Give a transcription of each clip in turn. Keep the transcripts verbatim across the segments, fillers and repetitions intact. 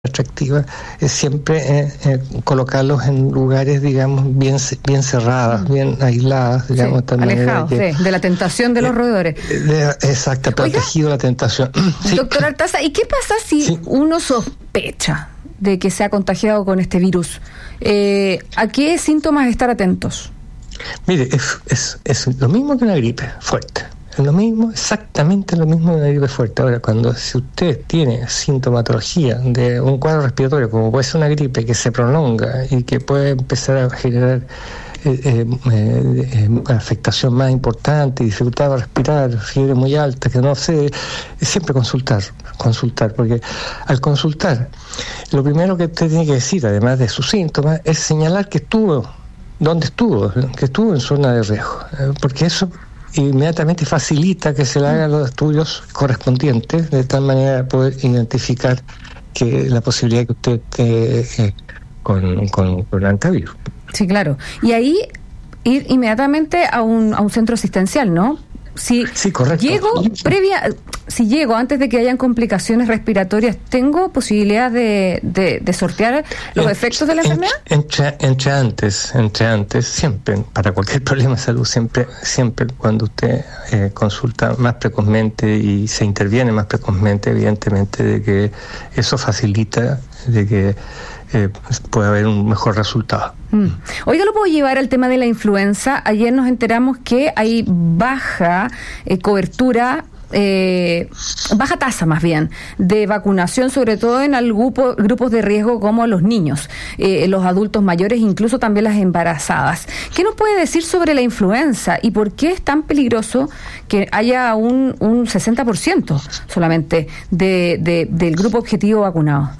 atractiva es siempre eh, eh, colocarlos en lugares, digamos, bien bien cerradas, bien aisladas, digamos, sí, alejados que, sí, de la tentación de los eh, roedores. De, exacto, protegido de la tentación. Sí. Doctor Artaza, ¿y qué pasa si sí. uno sospecha de que se ha contagiado con este virus? Eh, ¿A qué síntomas estar atentos? Mire, es, es, es lo mismo que una gripe fuerte. Es lo mismo, exactamente lo mismo de una gripe fuerte. Ahora, cuando si usted tiene sintomatología de un cuadro respiratorio, como puede ser una gripe que se prolonga y que puede empezar a generar eh, eh, eh, una afectación más importante, dificultad para respirar, fiebre muy alta, que no sé, siempre consultar, consultar, porque al consultar, lo primero que usted tiene que decir, además de sus síntomas, es señalar que estuvo, dónde estuvo, que estuvo en zona de riesgo, porque eso inmediatamente facilita que se le hagan los estudios correspondientes, de tal manera poder identificar que la posibilidad que usted esté eh, con, con, con antivirus. Sí, claro. Y ahí ir inmediatamente a un, a un centro asistencial, ¿no? Si sí, correcto. Llego previa, si llego antes de que hayan complicaciones respiratorias, ¿tengo posibilidad de, de, de sortear los en, efectos de la en, enfermedad? Entre, entre antes, entre antes, siempre, para cualquier problema de salud, siempre, siempre cuando usted eh, consulta más precozmente y se interviene más precozmente, evidentemente de que eso facilita de que eh, puede haber un mejor resultado. Mm. Oiga, ¿lo puedo llevar al tema de la influenza? Ayer nos enteramos que hay baja eh, cobertura, eh, baja tasa más bien, de vacunación, sobre todo en el grupo, grupos de riesgo como los niños, eh, los adultos mayores, incluso también las embarazadas. ¿Qué nos puede decir sobre la influenza y por qué es tan peligroso que haya un, un sesenta por ciento solamente de, de, del grupo objetivo vacunado?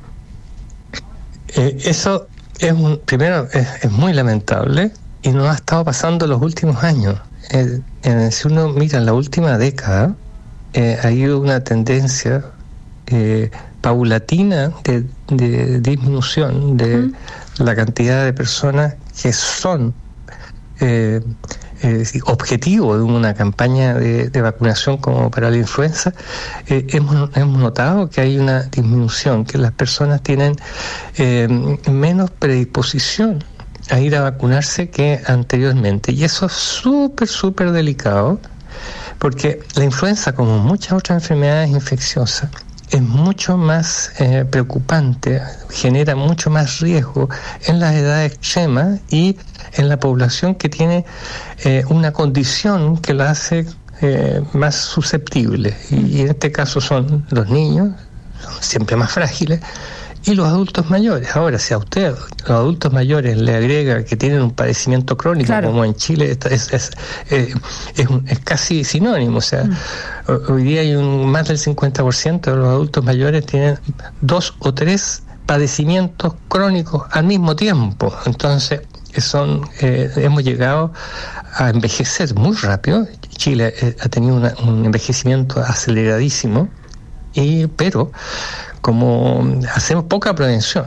Eh, eso es un, primero es, es muy lamentable y nos ha estado pasando los últimos años. Eh, eh, si uno mira en la última década, eh, ha habido una tendencia eh, paulatina de, de disminución de uh-huh. la cantidad de personas que son eh, eh, objetivo de una campaña de, de vacunación como para la influenza. Eh, hemos, hemos notado que hay una disminución, que las personas tienen eh, menos predisposición a ir a vacunarse que anteriormente, y eso es súper, súper delicado, porque la influenza, como muchas otras enfermedades infecciosas, es mucho más eh, preocupante, genera mucho más riesgo en las edades extremas y en la población que tiene eh, una condición que la hace eh, más susceptible. Y, y en este caso son los niños, son siempre más frágiles, y los adultos mayores. Ahora, si a usted, los adultos mayores, le agrega que tienen un padecimiento crónico, claro, como en Chile, es, es, es, es, un, es casi sinónimo. O sea, mm. hoy día hay un, más del cincuenta por ciento de los adultos mayores tienen dos o tres padecimientos crónicos al mismo tiempo. Entonces, son eh, hemos llegado a envejecer muy rápido. Chile eh, ha tenido una, un envejecimiento aceleradísimo, y pero como hacemos poca prevención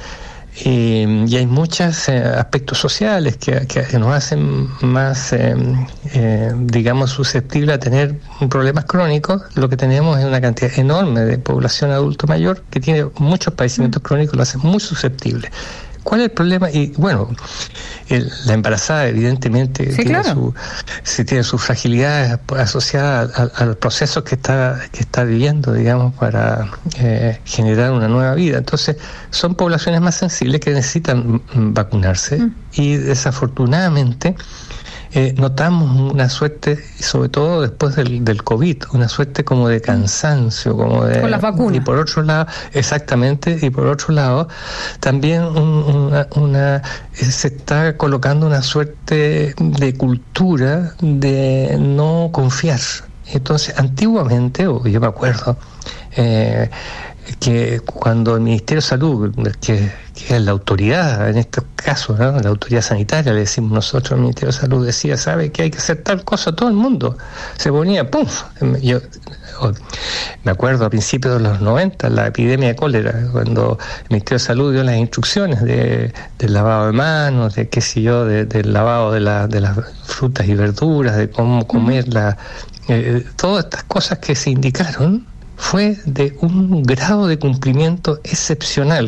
y, y hay muchos eh, aspectos sociales que, que nos hacen más eh, eh, digamos susceptibles a tener problemas crónicos, lo que tenemos es una cantidad enorme de población adulto mayor que tiene muchos padecimientos mm. crónicos, lo hace muy susceptible. ¿Cuál es el problema? Y bueno, el, la embarazada evidentemente sí, tiene, claro. su, si tiene sus fragilidades asociadas a, a los procesos que está que está viviendo, digamos, para eh, generar una nueva vida. Entonces, son poblaciones más sensibles que necesitan vacunarse mm. y desafortunadamente Eh, notamos una suerte, sobre todo después del, del COVID, una suerte como de cansancio, como de... Con las vacunas. Y por otro lado, exactamente, y por otro lado, también un, una, una se está colocando una suerte de cultura de no confiar. Entonces, antiguamente, o yo me acuerdo, eh, que cuando el Ministerio de Salud, que, que es la autoridad en estos casos, ¿no? La autoridad sanitaria, le decimos nosotros, el Ministerio de Salud decía, ¿sabe que hay que hacer tal cosa? Todo el mundo se ponía, ¡pum! Yo me acuerdo a principios de los noventa, la epidemia de cólera, cuando el Ministerio de Salud dio las instrucciones de, del lavado de manos, de qué sé yo, de, del lavado de, la, de las frutas y verduras, de cómo comer, la, eh, todas estas cosas que se indicaron, fue de un grado de cumplimiento excepcional,